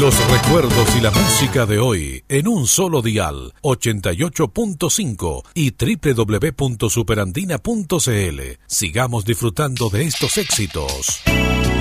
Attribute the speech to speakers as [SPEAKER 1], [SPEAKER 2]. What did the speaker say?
[SPEAKER 1] Los recuerdos y la música de hoy en un solo dial, 88.5 y www.superandina.cl. Sigamos disfrutando de estos éxitos.